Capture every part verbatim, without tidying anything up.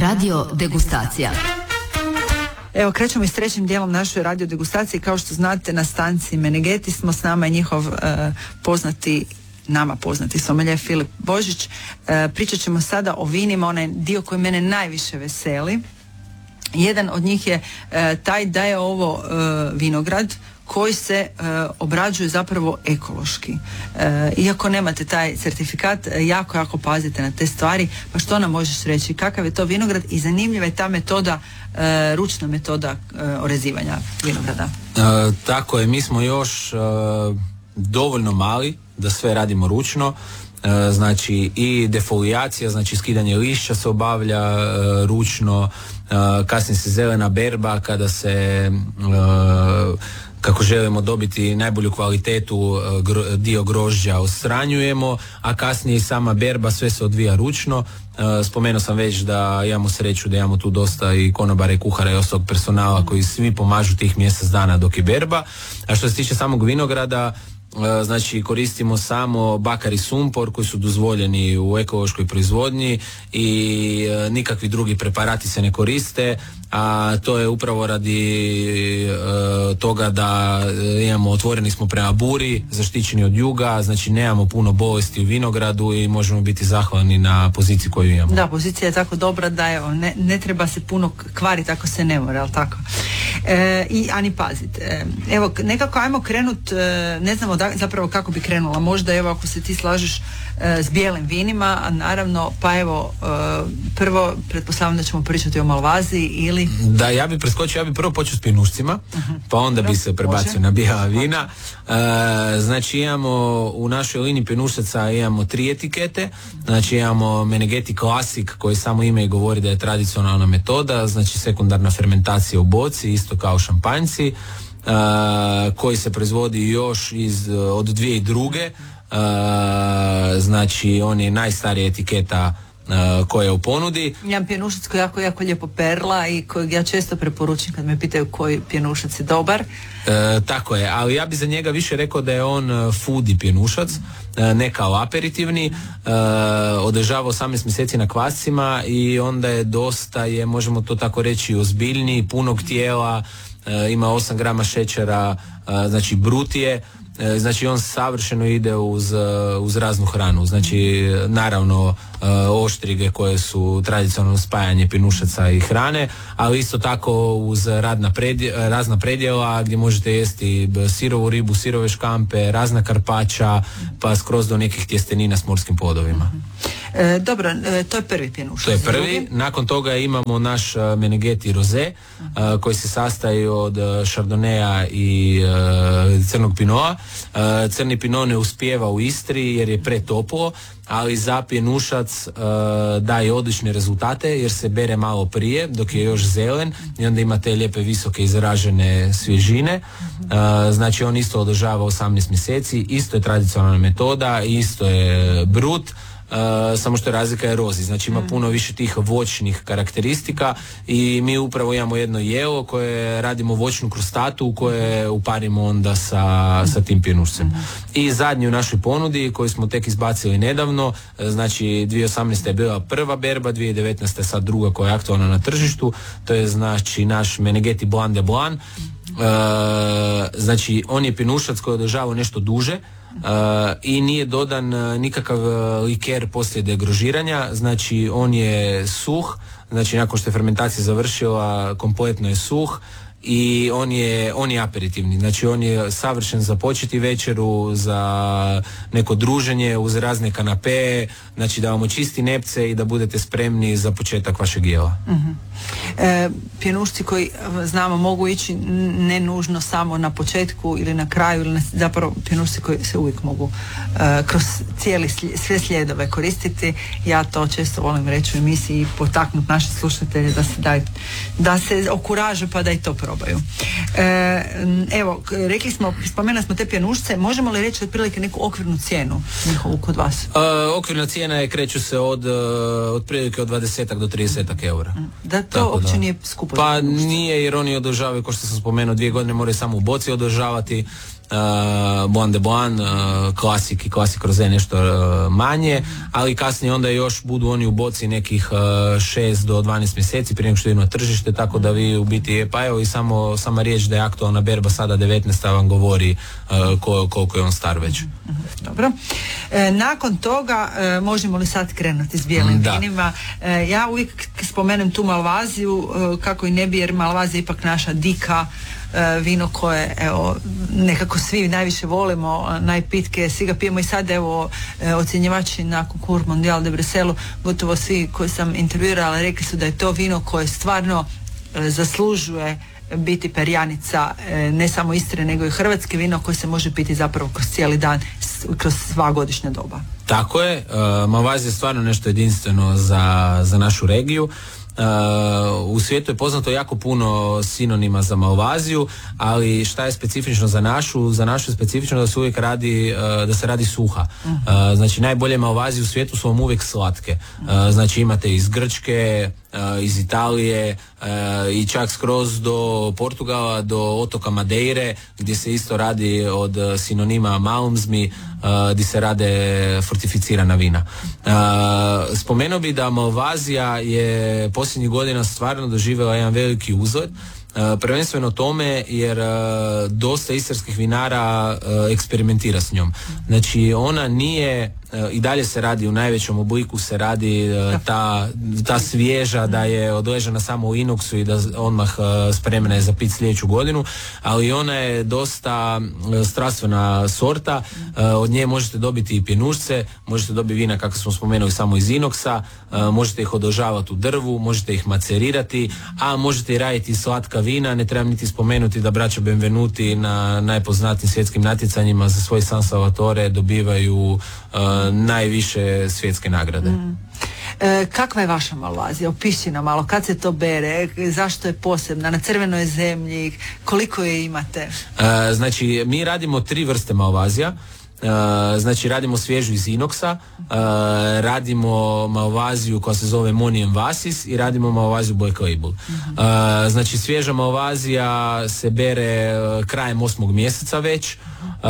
Radio degustacija. Evo, krećemo i s trećim dijelom naše radio degustacije. Kao što znate, na stanci Menegeti smo, s nama je njihov uh, poznati, nama poznati sommelier Filip Božić. Uh, pričat ćemo sada o vinima, onaj dio koji mene najviše veseli. Jedan od njih je uh, taj da je ovo uh, vinograd koji se uh, obrađuje zapravo ekološki. Uh, iako nemate taj certifikat, uh, jako, jako pazite na te stvari. Pa što nam možeš reći? Kakav je to vinograd? I zanimljiva je ta metoda, uh, ručna metoda uh, orezivanja vinograda. Uh, tako je, mi smo još uh, dovoljno mali da sve radimo ručno. Uh, znači i defolijacija, znači skidanje lišća se obavlja uh, ručno, uh, kasnije se zelena berba kada se uh, kako želimo dobiti najbolju kvalitetu, gro, dio grožđa odstranjujemo, a kasnije i sama berba, sve se odvija ručno. Spomenuo sam već da imamo sreću da imamo tu dosta i konobara i kuhara i ostalog personala koji svi pomažu tih mjesec dana dok je berba. A što se tiče samog vinograda, znači koristimo samo bakar i sumpor koji su dozvoljeni u ekološkoj proizvodnji i nikakvi drugi preparati se ne koriste, a to je upravo radi uh, toga da imamo, otvoreni smo prema buri, zaštićeni od juga, znači nemamo puno bolesti u vinogradu i možemo biti zahvalni na poziciji koju imamo. Da, pozicija je tako dobra da evo, ne, ne treba se puno kvariti ako se ne mora, ali tako. E, I Ani, pazite, e, evo nekako ajmo krenut, e, ne znamo da, zapravo kako bi krenula, možda evo ako se ti slažeš e, s bijelim vinima, a naravno pa evo e, prvo pretpostavljam da ćemo pričati o Malvaziji ili... Da, ja bi preskočio, ja bi prvo počeo s pjenušcima, uh-huh. pa onda Dobro, bi se prebacio može. na bijela vina. E, znači imamo u našoj liniji pjenušaca imamo tri etikete, znači imamo Menegeti Classic koji samo ime i govori da je tradicionalna metoda, znači sekundarna fermentacija u boci, isto kao šampanjci, uh, koji se proizvodi još iz, od dvije i druge, uh, znači on je najstarija etiketa uh, koja je u ponudi. Imam pjenušac koji jako, jako lijepo perla i kojeg ja često preporučim kad me pitaju koji pjenušac je dobar. Uh, tako je, ali ja bi za njega više rekao da je on foodie pjenušac, uh, ne kao aperitivni, uh, održava osamnaest mjeseci na kvascima i onda je dosta, je možemo to tako reći, ozbiljniji, punog tijela, uh, ima osam grama šećera, uh, znači brutije, uh, znači on savršeno ide uz, uh, uz raznu hranu, znači naravno uh, oštrige koje su tradicionalno spajanje pjenušaca i hrane, ali isto tako uz radna predje, razna predjela gdje možete jesti sirovu ribu, sirove škampe, razna karpača, pa skroz do nekih tjestenina s morskim plodovima. E, dobro, e, to je prvi pjenušac. To je prvi, nakon toga imamo naš uh, Menegeti Rosé, uh, koji se sastoji od uh, Chardonnaya i uh, crnog pinoa. Uh, crni pinot ne uspijeva u Istri jer je pretoplo, ali za pjenušac uh, daje odlične rezultate jer se bere malo prije dok je još zelen i onda ima te lijepe visoke izražene svježine. Uh, znači on isto održava osamnaest mjeseci, isto je tradicionalna metoda, isto je brut. Uh, samo što je razlika je rozi, znači ima puno više tih voćnih karakteristika i mi upravo imamo jedno jelo koje radimo voćnu krustatu koje uparimo onda sa, sa tim pjenušcem. I zadnji u našoj ponudi koji smo tek izbacili nedavno, znači dvije tisuće osamnaeste je bila prva berba, dvije tisuće devetnaeste je sad druga koja je aktualna na tržištu, to je znači naš Menegeti Blanc de Blanc. Uh, znači on je pjenušac koji održava nešto duže. Uh, i nije dodan uh, nikakav uh, liker poslije degrožiranja, znači on je suh, znači nakon što je fermentacija završila kompletno je suh i on je, on je aperitivni, znači on je savršen za početi večeru, za neko druženje uz razne kanape, znači da vam očisti nepce i da budete spremni za početak vašeg jela. Uh-huh. E, pjenušci koji znamo mogu ići ne nužno samo na početku ili na kraju, ili na, zapravo pjenušci koji se uvijek mogu uh, kroz cijeli sli, sve slijedove koristiti. Ja to često volim reći u emisiji i potaknuti naše slušatelje da se, daj, da se okuraže pa da i to probaju. E, evo, rekli smo, spomenuli smo te pjenušce, možemo li reći otprilike neku okvirnu cijenu njihovu kod vas? E, okvirna cijena je, kreću se od otprilike od dvadeset do trideset eura. Da, to Tako uopće da. Nije skupo. Pa nije, jer oni održavaju, kao što sam spomenuo, dvije godine moraju samo u boci održavati. uh, Blanc de Blanc, uh, klasik i klasik roze nešto uh, manje, ali kasnije onda još budu oni u boci nekih uh, šest do dvanaest mjeseci prije nego što idu na tržište, tako da vi u biti, pa evo i samo sama riječ da je aktualna berba sada devetnaesta vam govori uh, ko, koliko je on star već. Dobro. E, nakon toga e, možemo li sad krenuti s bijelim da. vinima? E, ja uvijek spomenem tu Malvaziju, e, kako i ne bi, jer Malvazija je ipak naša dika e, vino koje evo nekako svi najviše volimo, najpitke, svi ga pijemo i sad evo e, ocjenjivači na Concours Mondial de Bruxellesu, gotovo svi koji sam intervjuirala rekli su da je to vino koje stvarno e, zaslužuje biti perjanica e, ne samo Istre nego i hrvatske vino koje se može piti zapravo kroz cijeli dan, kroz sva godišnja doba. Tako je, uh, Malvazija je stvarno nešto jedinstveno za, za našu regiju. Uh, u svijetu je poznato jako puno sinonima za Malvaziju, ali šta je specifično za našu? Za našu je specifično da se uvijek radi, uh, da se radi suha. Uh, znači najbolje Malvazije u svijetu su vam uvijek slatke. Uh, znači imate iz Grčke, uh, iz Italije uh, i čak skroz do Portugala, do otoka Madeire, gdje se isto radi od sinonima Malmsmi, uh, gdje se rade fortificirana vina. Uh, spomenuo bi da Malvazija je posljednjih godina stvarno doživjela jedan veliki uzlet, uh, prvenstveno tome jer uh, dosta istarskih vinara uh, eksperimentira s njom. Znači ona nije, uh, i dalje se radi u najvećem obliku, se radi uh, ta, ta svježa da je odležena samo u inoksu i da odmah uh, spremna je za pit sljedeću godinu, ali ona je dosta uh, strastvena sorta, uh, od nje možete dobiti i pjenušce, možete dobiti vina kako smo spomenuli samo iz inoksa, uh, možete ih održavati u drvu, možete ih macerirati, a možete i raditi slatka vina. Ne trebam niti spomenuti da braća Benvenuti na najpoznatijim svjetskim natjecanjima za svoj San Salvatore dobivaju uh, najviše svjetske nagrade. Mm. E, kakva je vaša Malvazija? Opiši nam malo, kad se to bere, zašto je posebna, na crvenoj zemlji, koliko je imate? E, znači, mi radimo tri vrste Malvazija. Uh, znači radimo svježu iz inoksa, uh, radimo Malvaziju koja se zove Moniem Vasis i radimo Malvaziju Black Label. Uh, znači svježa Malvazija se bere uh, krajem osmog mjeseca već. Uh,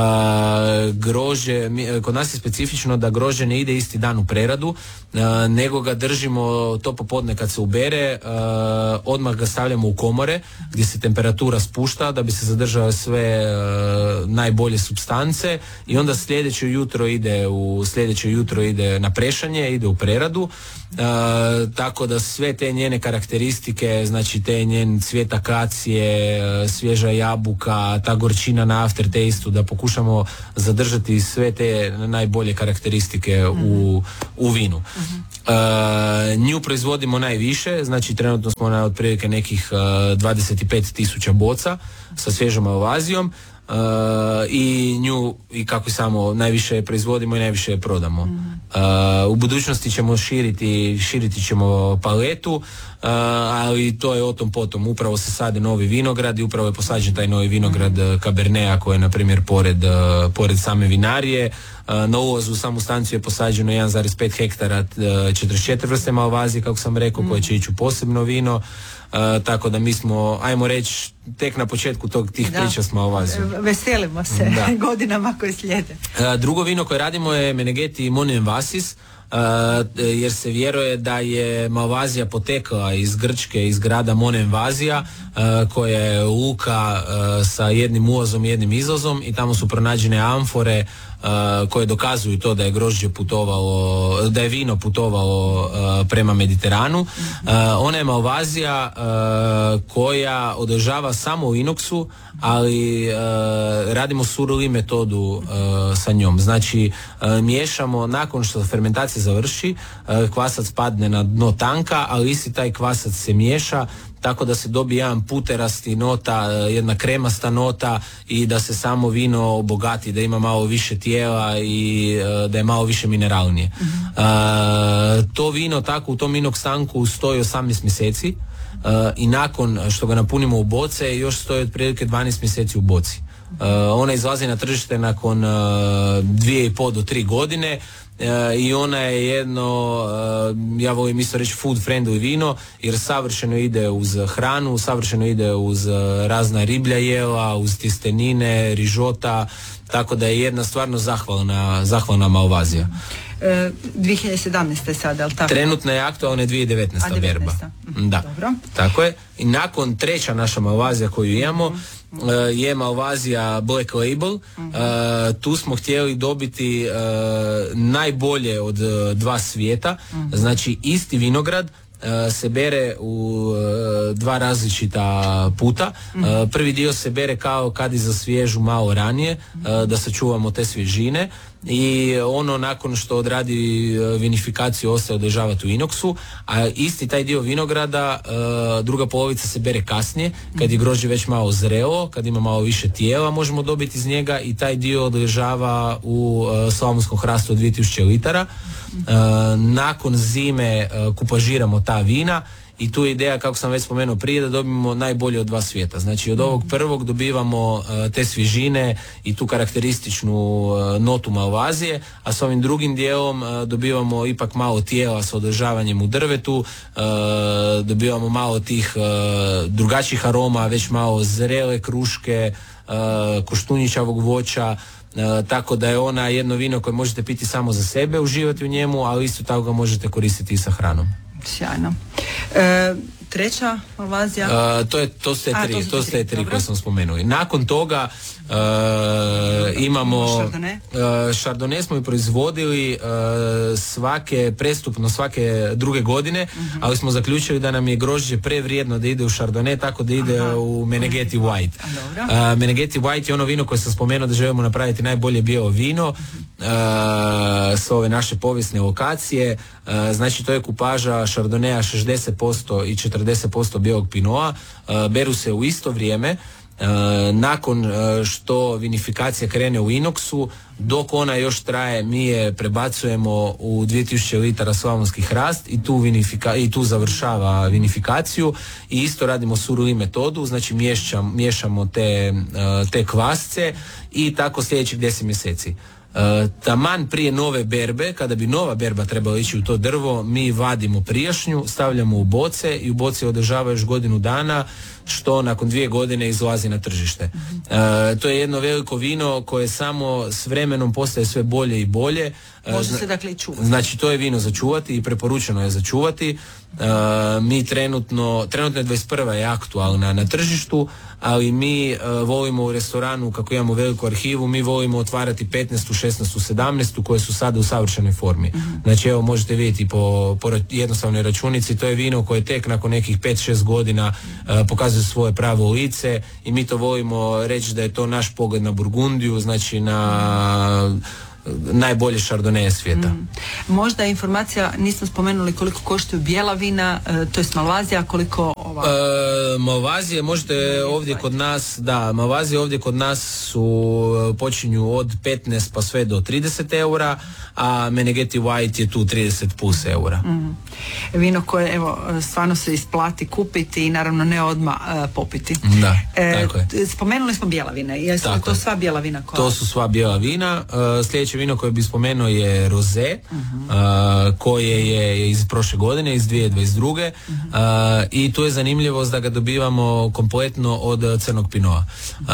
grože, mi, kod nas je specifično da grože ne ide isti dan u preradu, uh, nego ga držimo to popodne kad se ubere, uh, odmah ga stavljamo u komore gdje se temperatura spušta da bi se zadržale sve uh, najbolje supstance i onda sljedeće jutro ide u sljedeće jutro ide na prešanje, ide u preradu. E, tako da sve te njene karakteristike, znači te njen cvijet akacije, svježa jabuka, ta gorčina na aftertasteu, da pokušamo zadržati sve te najbolje karakteristike mm-hmm. u, u vinu. Mm-hmm. E, nju proizvodimo najviše, znači trenutno smo na otprilike nekih uh, dvadeset pet tisuća boca sa svježom Malvazijom. Uh, i nju i kako samo najviše proizvodimo i najviše prodamo. Mm. Uh, u budućnosti ćemo širiti širiti ćemo paletu, uh, ali to je o tom potom. Upravo se sade novi vinograd i upravo je posađen taj novi vinograd mm. Cabernea koji je na primjer pored, uh, pored same vinarije. Uh, na ulazu u samu stanciju je posađeno jedan zarez pet hektara uh, četrdeset četiri vrste Malvazije, kako sam rekao, mm. koje će ići u posebno vino. Uh, tako da mi smo, ajmo reći, tek na početku tog, tih da. priča s Malvazijom. Veselimo se da. godinama koje slijede. Uh, drugo vino koje radimo je Meneghetti Moniem Vasis, uh, jer se vjeruje da je Malvazija potekla iz Grčke, iz grada Moniem Vazija, uh, koja je luka uh, sa jednim ulazom i jednim izlazom i tamo su pronađene amfore Uh, koje dokazuju to da je grožđe putovalo, da je vino putovalo uh, prema Mediteranu. Uh, ona je Malvazija uh, koja održava samo u inoksu, ali uh, radimo suruli metodu uh, sa njom. Znači uh, miješamo nakon što fermentacija završi, uh, kvasac padne na dno tanka, ali isti taj kvasac se miješa tako da se dobije jedan puterasti nota, jedna kremasta nota i da se samo vino obogati, da ima malo više tijela i uh, da je malo više mineralnije. Mm-hmm. Uh, to vino tako u tom inox tanku stoji osamnaest mjeseci uh, i nakon što ga napunimo u boce još stoji otprilike dvanaest mjeseci u boci. Uh, ona izlazi na tržište nakon uh, dvije i pol do tri godine i ona je jedno, ja volim isto reći food friendly vino, jer savršeno ide uz hranu, savršeno ide uz razna riblja jela, uz tjestenine, rižota, tako da je jedna stvarno zahvalna, zahvalna Malvazija. E, dvije hiljade sedamnaeste sada, ali tako? Trenutno je aktualna dvije hiljade devetnaeste berba. Da, dobro. Tako je. I nakon treća naša Malvazija koju imamo, mm-hmm. je Malvazija Black Label. Mm-hmm. Uh, tu smo htjeli dobiti uh, najbolje od uh, dva svijeta. Mm-hmm. Znači isti vinograd Uh, se bere u uh, dva različita puta. Mm-hmm. Uh, prvi dio se bere kao kad i za svježu malo ranije, uh, da sačuvamo te svježine, i ono nakon što odradi uh, vinifikaciju ostaje održavati u inoksu, a isti taj dio vinograda uh, druga polovica se bere kasnije, kad je grožđe već malo zrelo, kad ima malo više tijela možemo dobiti iz njega, i taj dio održava u uh, slavonskom hrastu od dvije tisuće litara. Uh, nakon zime uh, kupažiramo ta vina, i tu je ideja, kako sam već spomenuo prije, da dobijemo najbolje od dva svijeta. Znači od ovog prvog dobivamo uh, te svježine i tu karakterističnu uh, notu Malvazije, a s ovim drugim dijelom uh, dobivamo ipak malo tijela sa održavanjem u drvetu, uh, dobivamo malo tih uh, drugačijih aroma, već malo zrele kruške, uh, koštunjičavog voća. Uh, tako da je ona jedno vino koje možete piti samo za sebe, uživati u njemu, ali isto tako ga možete koristiti i sa hranom. Sjajno. E, treća Malvazija? Uh, to, je, to su te tri, to, to su te tri, tri koje sam spomenuli. Nakon toga uh, imamo Chardonnay. Uh, Chardonnay smo i proizvodili uh, svake, prestupno svake druge godine, uh-huh. ali smo zaključili da nam je grožđe prevrijedno da ide u Chardonnay, tako da ide Aha. u Meneghetti White. Uh, Meneghetti White je ono vino koje sam spomenuo da želimo napraviti najbolje bijelo vino uh, s ove naše povijesne lokacije. Uh, znači to je kupaža Chardonnaya šezdeset posto i četrdeset posto bijelog pinoa, uh, beru se u isto vrijeme. Uh, nakon uh, što vinifikacija krene u inoksu, dok ona još traje, mi je prebacujemo u dvije tisuće litara slavonski hrast i tu, vinifika, i tu završava vinifikaciju, i isto radimo suruli metodu, znači miješam, miješamo te, uh, te kvasce, i tako sljedećih deset mjeseci. Uh, taman prije nove berbe, kada bi nova berba trebala ići u to drvo, mi vadimo prijašnju, stavljamo u boce i u boce održava još godinu dana, što nakon dvije godine izlazi na tržište. Uh, to je jedno veliko vino koje samo s vremenom postaje sve bolje i bolje. Može se dakle i čuvati. Znači to je vino za čuvati i preporučeno je za čuvati. Uh, mi trenutno, trenutno je dvadeset prva je aktualna na tržištu, ali mi uh, volimo u restoranu, kako imamo veliku arhivu, mi volimo otvarati petnaestu, šesnaestu, sedamnaestu koje su sada u savršenoj formi. Uh-huh. Znači evo možete vidjeti po, po jednostavnoj računici, to je vino koje tek nakon nekih pet šest godina uh, pokazuje svoje pravo lice, i mi to volimo reći da je to naš pogled na Burgundiju, znači na najbolje Chardonnay svijeta. Mm. Možda informacija, nismo spomenuli koliko koštaju bijela vina, e, to je Malvazija, koliko ova... E, Malvazije možete ovdje kod nas, da, Malvazije ovdje kod nas su, počinju od petnaest pa sve do trideset eura, a Meneghetti White je tu trideset plus eura. Mm. Vino koje, evo, stvarno se isplati kupiti i naravno ne odmah uh, popiti. Da, e, tako je. Spomenuli smo bijela vina, jesu li to sva bijela vina koja... To su sva bijela vina. Uh, sljedeće vino koje bih spomenuo je Rosé, uh-huh. uh, koje je iz prošle godine, iz dvije tisuće dvadeset druge. Uh-huh. Uh, i tu je zanimljivost da ga dobivamo kompletno od crnog pinoa. Uh,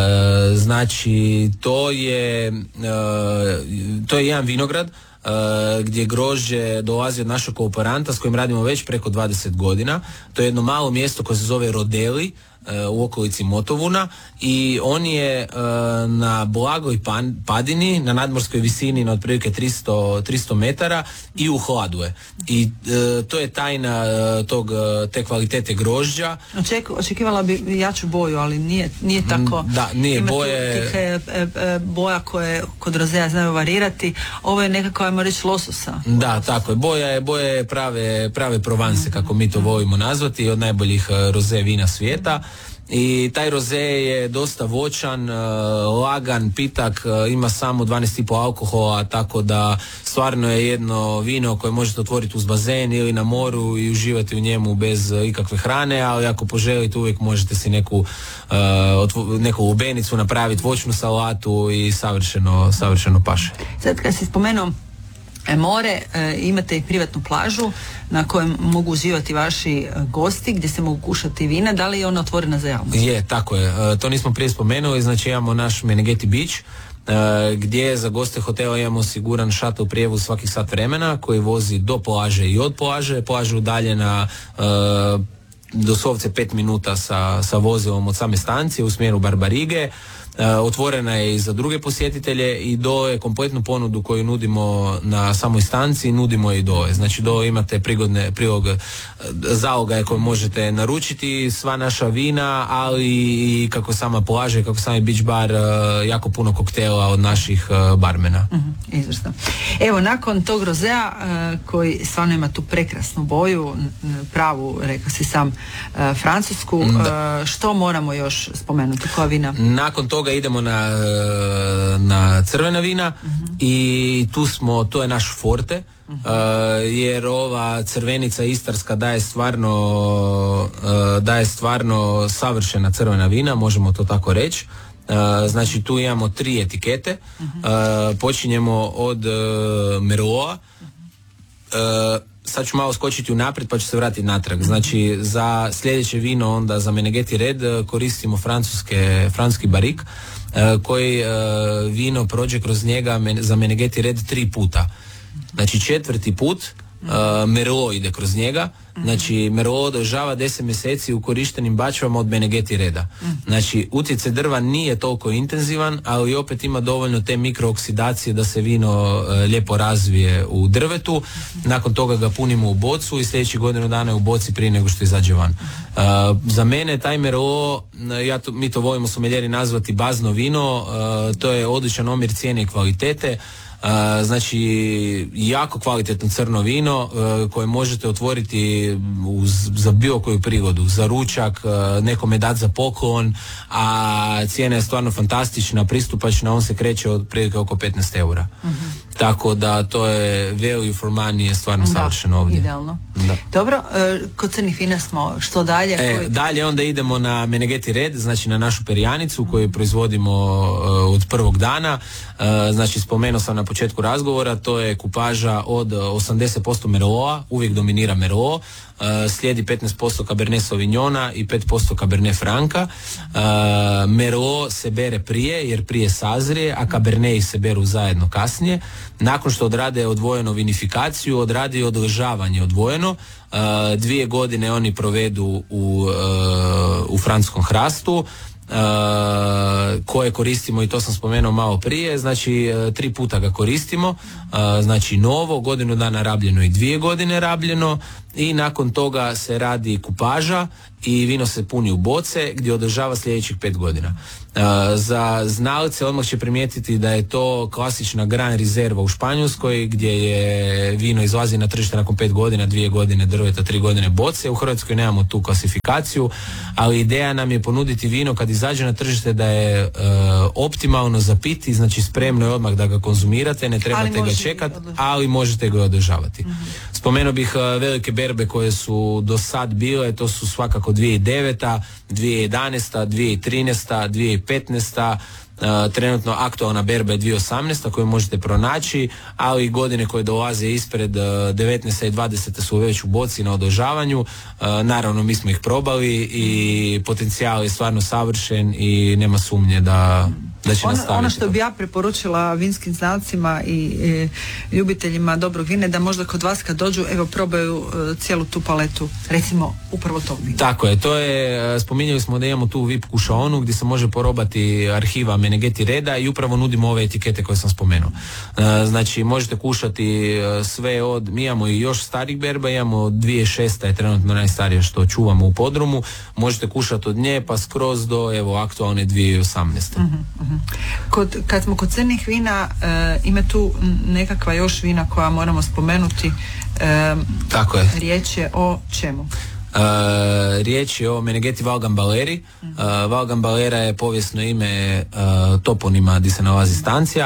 znači to je uh, to je jedan vinograd Uh, gdje grožđe dolazi od našeg kooperanta s kojim radimo već preko dvadeset godina. To je jedno malo mjesto koje se zove Rodeli uh, u okolici Motovuna, i on je uh, na blagoj pan, padini, na nadmorskoj visini na otprilike tristo metara, i u hladu je. I uh, to je tajna uh, tog, uh, te kvalitete grožđa. Oček, očekivala bi jaču boju, ali nije, nije tako. Da, nije boje. Tih, e, e, boja koje kod rozea znaju varirati. Ovo je nekako, ajmo reći, lososa. Da, tako je. Boja je, boja je prave, prave Provence, kako mi to volimo nazvati, od najboljih uh, roze vina svijeta. I taj roze je dosta voćan, lagan, pitak, ima samo dvanaest i pol alkohola, tako da stvarno je jedno vino koje možete otvoriti uz bazen ili na moru i uživati u njemu bez ikakve hrane, ali ako poželite uvijek možete si neku, neku lubenicu napraviti, voćnu salatu, i savršeno, savršeno paše. Sad kad si spomenuo more, e, imate i privatnu plažu na kojem mogu uživati vaši gosti, gdje se mogu kušati vina. Da li je ona otvorena za javnost? Je, tako je. E, to nismo prije spomenuli, znači imamo naš Menegeti Beach, e, gdje za goste hotela imamo osiguran šatl prijevoz svakih sat vremena koji vozi do plaže i od plaže. Plaža je udaljena e, doslovce pet minuta sa, sa vozilom od same stancije u smjeru Barbarige. Uh, otvorena je i za druge posjetitelje i dole kompletnu ponudu koju nudimo na samoj stanciji nudimo i dole. Znači dole imate prigodne prilog zalogaje koje možete naručiti, sva naša vina, ali i kako sama plaža i kako sami beach bar, uh, jako puno koktela od naših uh, barmena. Mm-hmm, izvrsno. Evo, nakon tog rozea uh, koji stvarno ima tu prekrasnu boju, pravu, rekao si sam, uh, francusku, uh, što moramo još spomenuti? Koja vina? Nakon toga idemo na, na crvena vina, uh-huh. i tu smo, to je naš forte, uh-huh. uh, jer ova crvenica istarska daje stvarno uh, daje stvarno savršena crvena vina, možemo to tako reći. Uh, znači tu imamo tri etikete, uh-huh. uh, počinjemo od uh, Merloa, uh, sad ću malo skočiti unaprijed pa ću se vratiti natrag. Znači za sljedeće vino onda za Menegeti Red koristimo francuske, francuski barik koji vino prođe kroz njega za Menegeti Red tri puta. Znači četvrti put Uh, Merlot ide kroz njega, znači Merlot održava deset mjeseci u korištenim bačvama od Menegeti Reda. Znači utjecaj drva nije toliko intenzivan, ali opet ima dovoljno te mikrooksidacije da se vino uh, lijepo razvije u drvetu. Nakon toga ga punimo u bocu i sljedećih godinu dana je u boci prije nego što izađe van. Uh, za mene taj Merlot, ja to, mi to volimo someljeri nazvati bazno vino, uh, to je odličan omjer cijene i kvalitete. Uh, znači jako kvalitetno crno vino uh, koje možete otvoriti uz, za bilo koju prigodu, za ručak, uh, nekome dati za poklon, a cijena je stvarno fantastična, pristupačna, on se kreće od prilike oko petnaest eura. Uh-huh. Tako da to je value for money je stvarno da, savršeno ovdje. Idealno. Da. Dobro, uh, kod crnih vina smo, što dalje? E, koji... Dalje onda idemo na Menegeti Red, znači na našu perjanicu koju proizvodimo uh, od prvog dana. Uh, znači spomenuo sam na početku razgovora, to je kupaža od osamdeset posto Merloa, uvijek dominira Merlot, uh, slijedi petnaest posto Cabernet Sauvignona i pet posto Cabernet Franca. Uh, Merlot se bere prije jer prije sazrije, a Cabernet se beru zajedno kasnije. Nakon što odrade odvojeno vinifikaciju, odradi odležavanje odvojeno. Uh, dvije godine oni provedu u, uh, u francuskom hrastu. Uh, koje koristimo, i to sam spomenuo malo prije, znači uh, tri puta ga koristimo, uh, znači novo, godinu dana rabljeno i dvije godine rabljeno, i nakon toga se radi kupaža i vino se puni u boce gdje održava sljedećih pet godina. Uh, za znalce odmah će primijetiti da je to klasična Gran Reserva u Španjolskoj gdje je vino izlazi na tržište nakon pet godina, dvije godine drveta, tri godine boce. U Hrvatskoj nemamo tu klasifikaciju, ali ideja nam je ponuditi vino kad izađe na tržište da je uh, optimalno za piti, znači spremno je odmah da ga konzumirate, ne trebate ga čekati, ali možete ga održavati. Mm-hmm. Spomenuo bih uh, velike berbe koje su do sad bile, to su svakako dvije tisuće deveta, dvije tisuće jedanaesta, dvije tisuće trinaesta, dvije tisuće petnaesta, Uh, trenutno aktualna berba je dvije tisuće osamnaesta koju možete pronaći, ali godine koje dolaze ispred uh, devetnaeste i dvadesete su već u boci na održavanju. Uh, naravno mi smo ih probali i potencijal je stvarno savršen i nema sumnje da da će ono, nastaviti. ono što bi ja preporučila vinskim znalcima i, i ljubiteljima dobrog vina, da možda kod vas kad dođu, evo probaju uh, cijelu tu paletu, recimo upravo tog vina. Tako je, to je, spominjali smo da imamo tu V I P kušaonu gdje se može porobati arhiva Menegeti Reda i upravo nudimo ove etikete koje sam spomenuo. Uh, znači možete kušati uh, sve od, mi imamo i još starih berba, imamo dvije tisuće šesta je trenutno najstarija što čuvamo u podrumu, možete kušati od nje pa skroz do evo aktualne dvije tisuće osamnaeste. Uh-huh, uh-huh. Kod, kad smo kod crnih vina, uh, ima tu nekakva još vina koja moramo spomenuti. Uh, Tako je. Riječ je o čemu? Uh, riječ je o Menegeti Val Gambaleri. Uh, Val Gambalera je povijesno ime uh, toponima gdje se nalazi stancija.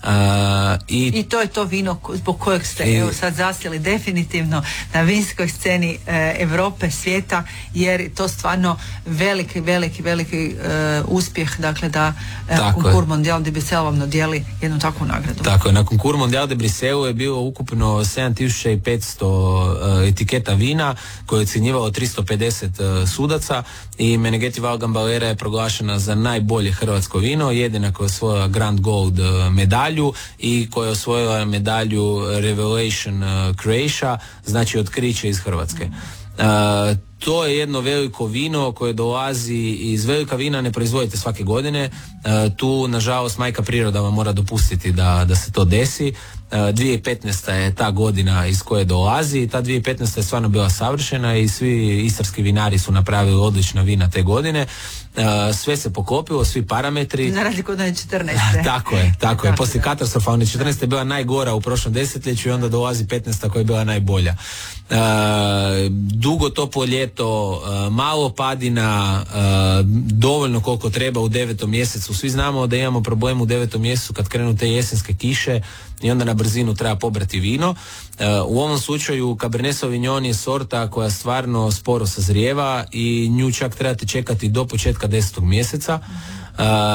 Uh, i, I to je to vino zbog kojeg ste i, evo sad zasjeli definitivno na vinskoj sceni e, Europe, svijeta, jer to stvarno veliki, veliki, veliki e, uspjeh, dakle da e, Concours Mondial de Bruxelles vam dodijeli jednu takvu nagradu. Tako je, na Concours Mondial de Bruxelles je bilo ukupno sedam tisuća petsto uh, etiketa vina koje je ocjenjivalo tristo pedeset uh, sudaca i Meneghetti Val Gambardella je proglašena za najbolje hrvatsko vino, jedina koja je osvojila Grand Gold uh, medalju i koja je osvojila medalju Revelation uh, Croatia, znači otkriće iz Hrvatske. Uh, to je jedno veliko vino koje dolazi iz velika vina, ne proizvodite svake godine. Uh, tu nažalost majka priroda vam mora dopustiti da, da se to desi. Uh, dvije tisuće petnaesta je ta godina iz koje dolazi. Ta dvije tisuće petnaesta je stvarno bila savršena i svi istarski vinari su napravili odlična vina te godine. Uh, sve se poklopilo, svi parametri. Za razliku od one četrnaeste. Tako je, tako je. Poslije katastrofalne četrnaeste je bila najgora u prošlom desetljeću i onda dolazi petnaesta koja je bila najbolja. Uh, dugo toplo ljeto, uh, malo padina, uh, dovoljno koliko treba u devetom mjesecu. Svi znamo da imamo problem u devetom mjesecu kad krenu te jesenske kiše i onda na brzinu treba pobrati vino. Uh, u ovom slučaju Cabernet Sauvignon je sorta koja stvarno sporo sazrijeva i nju čak trebate čekati do početka desetog mjeseca. Uh,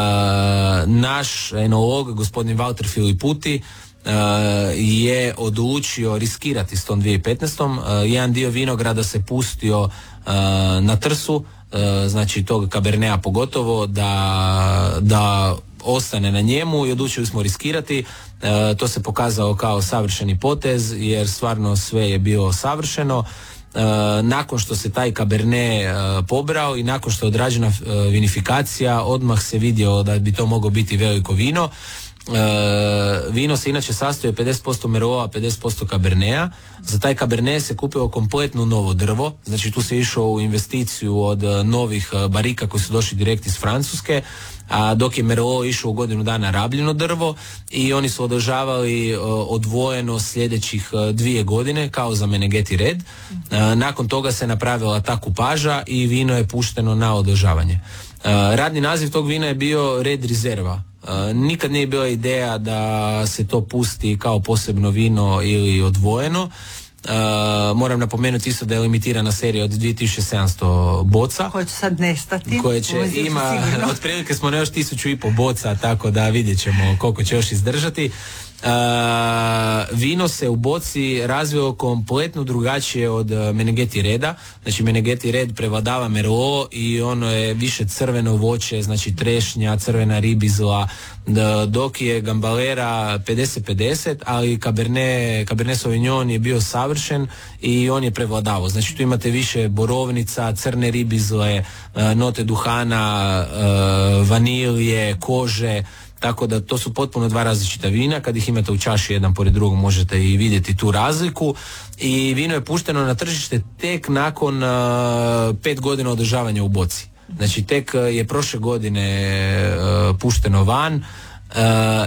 naš enolog, gospodin Walter Filiputi, Uh, je odlučio riskirati s tom dvije tisuće petnaestom. Uh, jedan dio vinograda se pustio uh, na trsu, uh, znači tog Caberneta pogotovo, da, da ostane na njemu i odlučili smo riskirati. Uh, to se pokazalo kao savršeni potez jer stvarno sve je bilo savršeno. Uh, nakon što se taj Cabernet uh, pobrao i nakon što je odrađena uh, vinifikacija, odmah se vidjelo da bi to moglo biti veliko vino. Uh, vino se inače sastoji od pedeset posto Merlota, pedeset posto Caberneta. Za taj Cabernet se kupilo kompletno novo drvo, znači tu se išlo u investiciju od uh, novih uh, barika koji su došli direkt iz Francuske, a dok je Merlot išao u godinu dana rabljeno drvo i oni su održavali uh, odvojeno sljedećih uh, dvije godine kao za Meneghetti Red. Uh, nakon toga se napravila ta kupaža i vino je pušteno na održavanje. Uh, radni naziv tog vina je bio Red Reserva. Uh, nikad nije bila ideja da se to pusti kao posebno vino ili odvojeno. Uh, moram napomenuti isto da je limitirana serija od dvije tisuće sedamsto boca. Koje će sad nestati. Koje će, ima, otprilike smo na još tisuću i po boca, tako da vidjet ćemo koliko će još izdržati. Uh, vino se u boci razvilo kompletno drugačije od uh, Meneghetti Reda. Znači Meneghetti Red prevladava Merlot i ono je više crveno voće, znači trešnja, crvena ribizla, dok je Gambardella pedeset pedeset, ali Cabernet, Cabernet Sauvignon je bio savršen i on je prevladavao. Znači tu imate više borovnica, crne ribizle, uh, note duhana, uh, vanilije, kože. Tako da to su potpuno dva različita vina. Kad ih imate u čaši jedan pored drugog možete i vidjeti tu razliku. I vino je pušteno na tržište tek nakon uh, pet godina održavanja u boci. Znači tek uh, je prošle godine uh, pušteno van uh,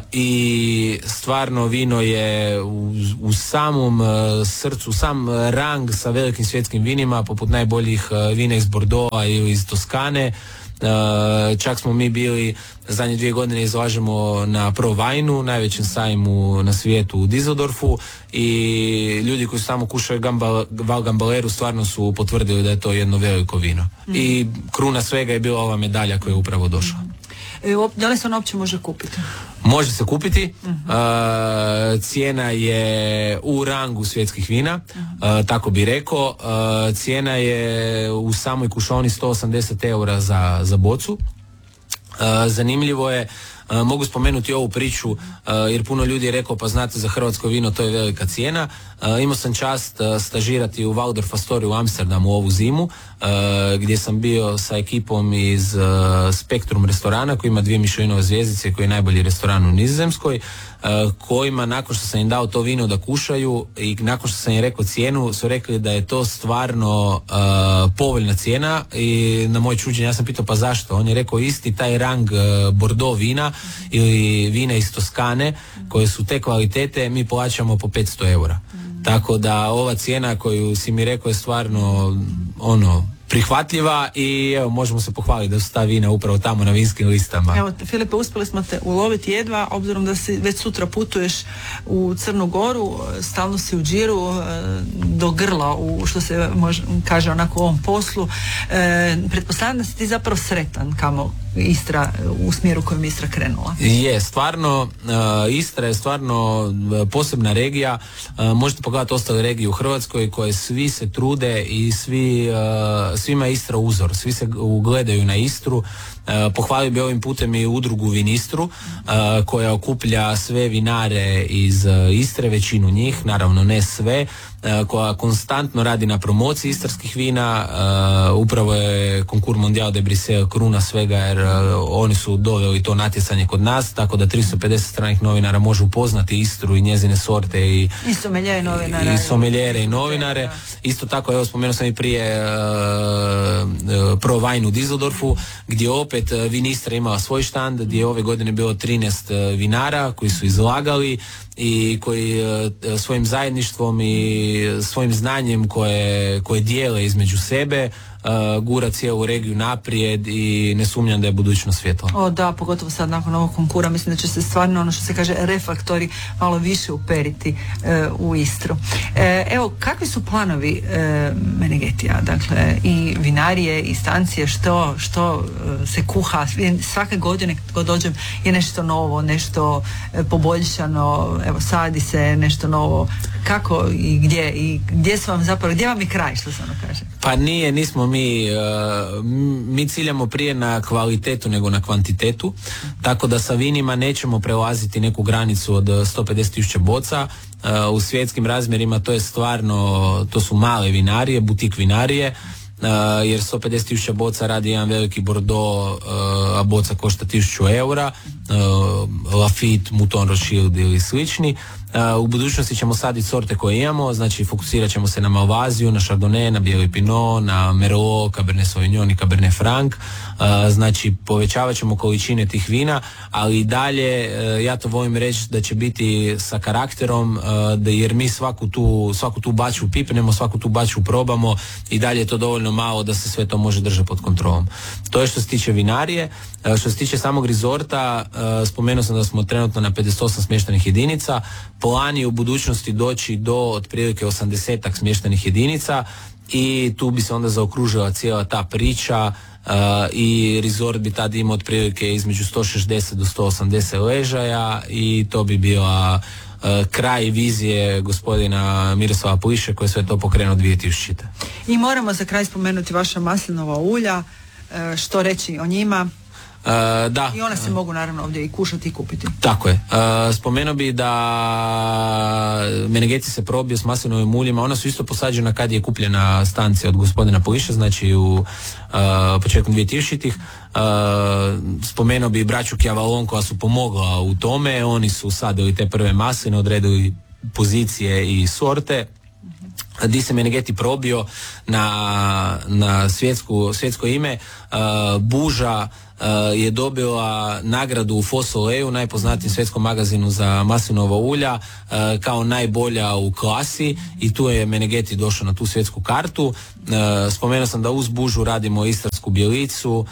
i stvarno vino je u, u samom uh, srcu, sam rang sa velikim svjetskim vinima poput najboljih uh, vina iz Bordeauxa ili iz Toskane. Uh, čak smo mi bili zadnje dvije godine izlažemo na Pro Wine-u, najvećem sajmu na svijetu u Düsseldorfu, i ljudi koji su tamo kušali Gamba, Val Gamballeru stvarno su potvrdili da je to jedno veliko vino. Mm. I kruna svega je bila ova medalja koja je upravo došla. E, da li se ona uopće može kupiti? Može se kupiti. Uh-huh. Uh, cijena je u rangu svjetskih vina, uh-huh. uh, tako bi rekao. Uh, cijena je u samoj kušaoni sto osamdeset eura za, za bocu. Uh, zanimljivo je, uh, mogu spomenuti ovu priču, uh, jer puno ljudi je rekao pa znate za hrvatsko vino to je velika cijena. Uh, imao sam čast uh, stažirati u Waldorf Astoria u Amsterdamu ovu zimu, uh, gdje sam bio sa ekipom iz uh, Spektrum restorana koji ima dvije Michelinove zvjezdice, koji je najbolji restoran u Nizozemskoj, uh, kojima nakon što sam im dao to vino da kušaju i nakon što sam im rekao cijenu su rekli da je to stvarno uh, povoljna cijena, i na moje čuđenje ja sam pitao pa zašto, on je rekao isti taj rang uh, Bordeaux vina ili vina iz Toskane koje su te kvalitete mi plaćamo po petsto eura. Tako da ova cijena koju si mi rekao je stvarno ono prihvatljiva i evo, možemo se pohvaliti da su ta vina upravo tamo na vinskim listama. Evo, Filipe, uspjeli smo te uloviti jedva, obzirom da si već sutra putuješ u Crnu Goru, stalno si u džiru, do grla, u, što se može, kaže onako u ovom poslu. E, pretpostavljam da si ti zapravo sretan kamo Istra, u smjeru kojom Istra krenula. Je, stvarno, uh, Istra je stvarno uh, posebna regija. Uh, možete pogledati ostale regije u Hrvatskoj koje svi se trude i svi, uh, svima je Istra uzor, svi se ugledaju na Istru. Uh, pohvalio bi ovim putem i udrugu Vinistru, uh, koja okuplja sve vinare iz uh, Istre, većinu njih, naravno ne sve, uh, koja konstantno radi na promociji istarskih vina. Uh, upravo je Concours Mondial de Bruxelles kruna svega, jer uh, oni su doveli to natjecanje kod nas, tako da tristo pedeset stranih novinara može upoznati Istru i njezine sorte i, I someljere novinara. I, i someljere i novinare. Da. Isto tako, evo, spomenuo sam i prije uh, uh, Pro Wine u Düsseldorfu, gdje opet uh, Vinistra imala svoj štand, gdje je ove godine bilo trinaest uh, vinara koji su izlagali i koji uh, svojim zajedništvom i svojim znanjem koje, koje dijele između sebe Uh, gura cijelu regiju naprijed i ne sumnjam da je budućnost svjetla. O da, pogotovo sad nakon ovog konkura, mislim da će se stvarno, ono što se kaže, reflektori malo više uperiti uh, u Istru. Uh, evo, kakvi su planovi uh, Menegetija? Dakle, i vinarije i stancije, što, što uh, se kuha? Svake godine kad dođem je nešto novo, nešto uh, poboljšano, evo, sadi se nešto novo. Kako i gdje? I gdje su vam zapravo, gdje vam je kraj, što se ono kaže? Pa nije, nismo mi, uh, mi ciljamo prije na kvalitetu nego na kvantitetu, tako da sa vinima nećemo prelaziti neku granicu od sto pedeset tisuća boca. Uh, u svjetskim razmjerima to je stvarno, to su male vinarije, butik vinarije, uh, jer sto pedeset tisuća boca radi jedan veliki Bordeaux, uh, a boca košta tisuću eura, uh, Lafite, Mouton Rothschild ili slični. Uh, u budućnosti ćemo saditi sorte koje imamo, znači fokusirat ćemo se na Malvaziju, na Chardonnay, na bijeli Pinot, na Merlot, Cabernet Sauvignon i Cabernet Franc. Uh, znači povećavat ćemo količine tih vina, ali i dalje uh, ja to volim reći da će biti sa karakterom, uh, da jer mi svaku tu, svaku tu baču pipnemo, svaku tu baču probamo i dalje je to dovoljno malo da se sve to može držati pod kontrolom. To je što se tiče vinarije. Uh, što se tiče samog rizorta, uh, spomenuo sam da smo trenutno na pedeset osam smještajnih jedinica. Plan je u budućnosti doći do otprilike osamdesetak smještajnih jedinica i tu bi se onda zaokružila cijela ta priča uh, i resort bi tad imao otprilike između sto šezdeset do sto osamdeset ležaja i to bi bila uh, kraj vizije gospodina Miroslava Pliše koji je sve to pokrenuo dvije tisućite. I moramo za kraj spomenuti vaša maslinova ulja, uh, što reći o njima? Uh, da. I one se mogu naravno ovdje i kušati i kupiti. Tako je. Uh, spomenuo bi da Menegeti se probio s maslinovim uljima. Ona su isto posađena kad je kupljena stancija od gospodina Poliša, znači u uh, početkom dvije tisućitih. Uh, spomenuo bi braću Kjavalon koja su pomogla u tome. Oni su sadili te prve masline, odredili pozicije i sorte. Di se Menegeti probio na, na svjetsku, svjetsko ime. Uh, Buža uh, je dobila nagradu u Fossoleju, najpoznatijem svjetskom magazinu za maslinova ulja, uh, kao najbolja u klasi i tu je Menegeti došao na tu svjetsku kartu. Uh, spomenuo sam da uz Bužu radimo istarsku bjelicu uh,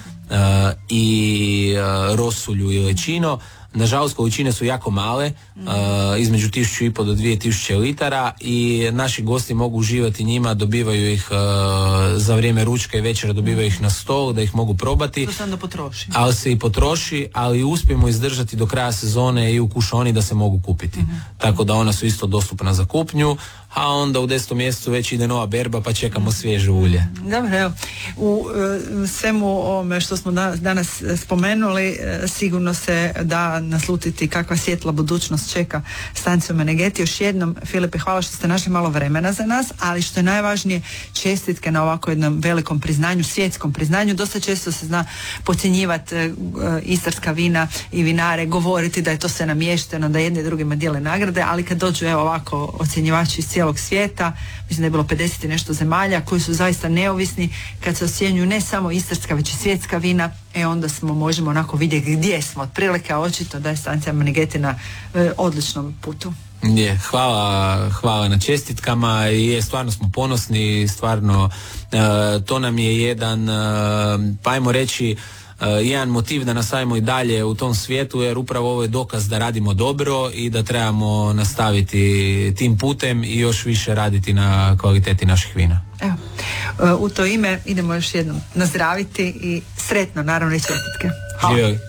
i uh, rosulju i lečino. Nažalost, količine su jako male, uh, između tisuću i pol do dvije tisuće litara i naši gosti mogu uživati njima, dobivaju ih uh, za vrijeme ručka i večera, dobivaju ih na stol da ih mogu probati. To se onda potroši. Ali se i potroši, ali uspijemo izdržati do kraja sezone i u kušoni da se mogu kupiti. Mm-hmm. Tako da ona su isto dostupna za kupnju, a onda u desetom mjesecu već ide nova berba pa čekamo svježe ulje. Dobro, evo, u e, svemu ovome što smo da, danas spomenuli, e, sigurno se da naslutiti kakva svjetla budućnost čeka stanciju Menegeti. Još jednom, Filipe, hvala što ste našli malo vremena za nas, ali što je najvažnije, čestitke na ovako jednom velikom priznanju, svjetskom priznanju. Dosta često se zna podcjenjivati e, istarska vina i vinare, govoriti da je to sve namješteno, da jedni drugima dijele nagrade, ali kad dođu evo ovako ocjenjivači iz cijelog svijeta, mislim da je bilo pedeset i nešto zemalja koji su zaista neovisni, kad se ocjenjuju ne samo istarska već i svjetska vina, e onda smo možemo onako vidjeti gdje smo otprilike, a očito da je stancija Menegeti na e, odličnom putu. Je, hvala, hvala na čestitkama i je, stvarno smo ponosni, stvarno e, to nam je jedan, e, pa ajmo reći, e, jedan motiv da nastavimo i dalje u tom svijetu, jer upravo ovo je dokaz da radimo dobro i da trebamo nastaviti tim putem i još više raditi na kvaliteti naših vina. Evo, u to ime idemo još jednom nazdraviti i sretno, naravno, i čestitke. Živjeli.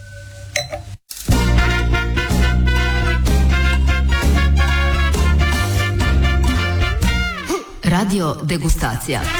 Radio Degustacija.